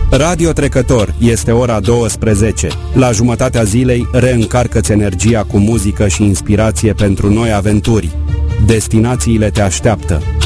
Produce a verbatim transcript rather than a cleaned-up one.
Radio Trecător, este ora douăsprezece. La jumătatea zilei reîncarcă-ți energia cu muzică și inspirație pentru noi aventuri. Destinațiile te așteaptă.